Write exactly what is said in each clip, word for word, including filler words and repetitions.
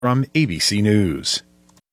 From A B C News.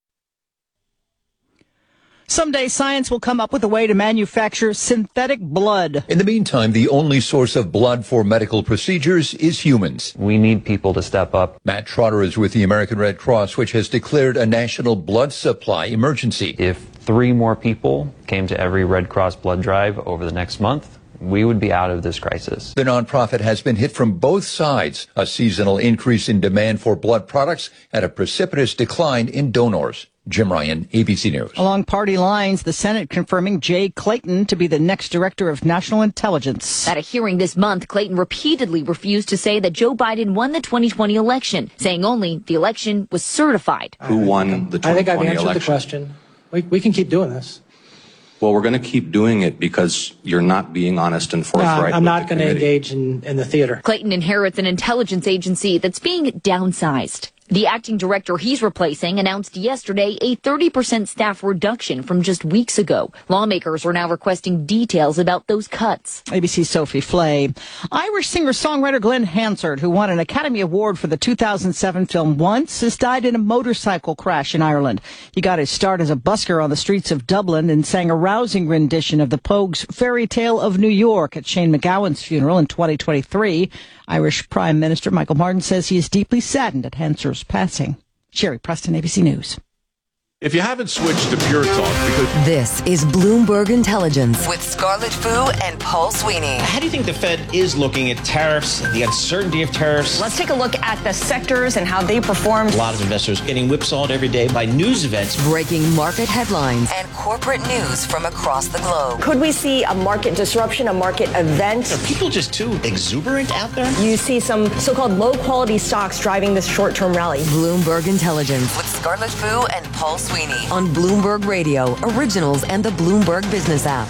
Someday science will come up with a way to manufacture synthetic blood. In the meantime, the only source of blood for medical procedures is humans. We need people to step up. Matt Trotter is with the American Red Cross, which has declared a national blood supply emergency. If three more people came to every Red Cross blood drive over the next month, we would be out of this crisis. The nonprofit has been hit from both sides, a seasonal increase in demand for blood products and a precipitous decline in donors. Jim Ryan, A B C News. Along party lines, the Senate confirming Jay Clayton to be the next director of national intelligence. At a hearing this month, Clayton repeatedly refused to say that Joe Biden won the twenty twenty election, saying only the election was certified. Who won the twenty twenty election? I think I've answered election? the question. We, we can keep doing this. Well, we're going to keep doing it because you're not being honest and forthright. No, I'm not going to engage in, in the theater. Clayton inherits an intelligence agency that's being downsized. The acting director he's replacing announced yesterday a thirty percent staff reduction from just weeks ago. Lawmakers are now requesting details about those cuts. A B C's Sophie Flay. Irish singer-songwriter Glenn Hansard, who won an Academy Award for the two thousand seven film Once, has died in a motorcycle crash in Ireland. He got his start as a busker on the streets of Dublin and sang a rousing rendition of the Pogues' Fairy Tale of New York at Shane MacGowan's funeral in twenty twenty-three. Irish Prime Minister Michael Martin says he is deeply saddened at Hansard's passing. Sherry Preston, A B C News. If you haven't switched to Pure Talk, because this is Bloomberg Intelligence with Scarlett Fu and Paul Sweeney. How do you think the Fed is looking at tariffs, the uncertainty of tariffs? Let's take a look at the sectors and how they performed. A lot of investors getting whipsawed every day by news events. Breaking market headlines and corporate news from across the globe. Could we see a market disruption, a market event? Are people just too exuberant out there? You see some so-called low-quality stocks driving this short-term rally. Bloomberg Intelligence with Scarlett Fu and Paul Sweeney. On Bloomberg Radio, Originals, and the Bloomberg Business app.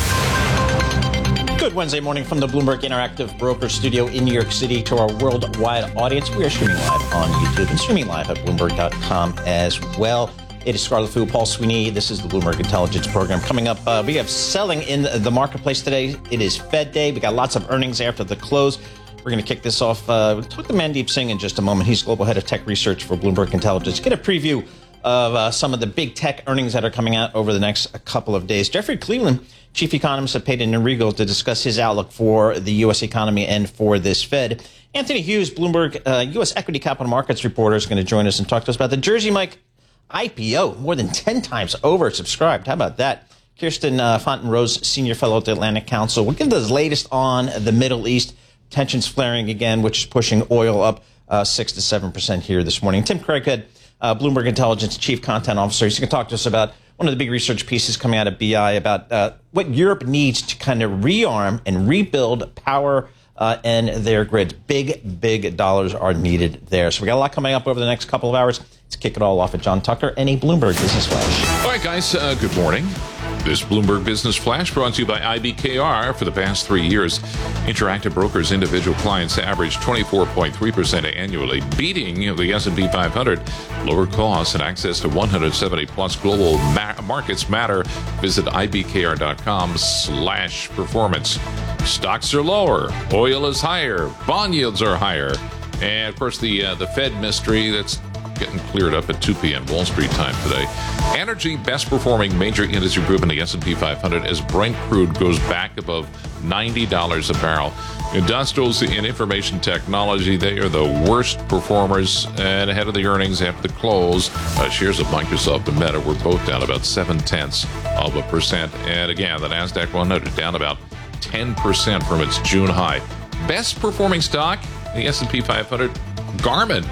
Good Wednesday morning from the Bloomberg Interactive Broker Studio in New York City to our worldwide audience. We are streaming live on YouTube and streaming live at Bloomberg dot com as well. It is Scarlett Fu, Paul Sweeney. This is the Bloomberg Intelligence Program. Coming up, uh, we have selling in the marketplace today. It is Fed Day. We got lots of earnings after the close. We're going to kick this off. Uh, we'll talk to Mandeep Singh in just a moment. He's Global Head of Tech Research for Bloomberg Intelligence. Get a preview of uh, some of the big tech earnings that are coming out over the next couple of days. Jeffrey Cleveland, chief economist at Payton and Regal, to discuss his outlook for the U S economy and for this Fed. Anthony Hughes, Bloomberg uh, U S Equity Capital Markets reporter, is going to join us and talk to us about the Jersey Mike I P O, more than ten times oversubscribed. How about that? Kirsten uh, Fontenrose, senior fellow at the Atlantic Council, will give us the latest on the Middle East. Tensions flaring again, which is pushing oil up uh, six to seven percent here this morning. Tim Craighead, Uh, Bloomberg Intelligence Chief Content Officer. He's going to talk to us about one of the big research pieces coming out of B I about uh, what Europe needs to kind of rearm and rebuild power uh, and their grids. Big, big dollars are needed there. So we got a lot coming up over the next couple of hours. Let's kick it all off at John Tucker and a Bloomberg Business Flash. All right, guys, uh, good morning. This Bloomberg Business Flash brought to you by I B K R. For the past three years, Interactive Brokers' individual clients averaged twenty-four point three percent annually, beating the S and P five hundred. Lower costs and access to one hundred seventy plus global ma- markets matter. Visit ibkr.com slash performance. Stocks are lower. Oil is higher. Bond yields are higher. And, of course, the uh, the Fed mystery that's getting cleared up at two p.m. Wall Street time today. Energy, best performing major industry group in the S and P five hundred as Brent crude goes back above ninety dollars a barrel. Industrials and information technology, they are the worst performers, and ahead of the earnings after the close, uh, shares of Microsoft and Meta were both down about seven tenths of a percent. And again, the NASDAQ one hundred down about ten percent from its June high. Best performing stock, the S and P five hundred, Garmin.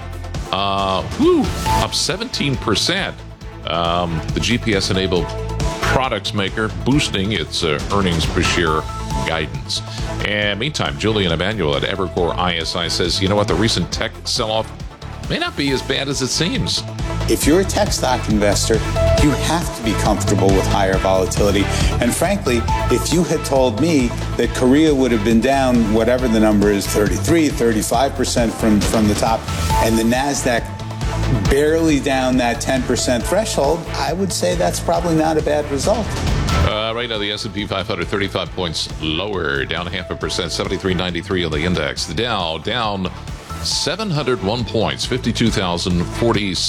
Uh, whew, up seventeen percent. Um, the G P S-enabled products maker boosting its uh, earnings per share guidance. And meantime, Julian Emanuel at Evercore I S I says, you know what, the recent tech sell-off may not be as bad as it seems. If you're a tech stock investor, you have to be comfortable with higher volatility. And frankly, if you had told me that Korea would have been down, whatever the number is, thirty-three, thirty-five percent from, from the top, and the NASDAQ barely down that ten percent threshold, I would say that's probably not a bad result. Uh, right now, the S and P five hundred, thirty-five points lower, down half a percent, seventy-three ninety-three on the index. The Dow down seven hundred one points, fifty-two thousand forty.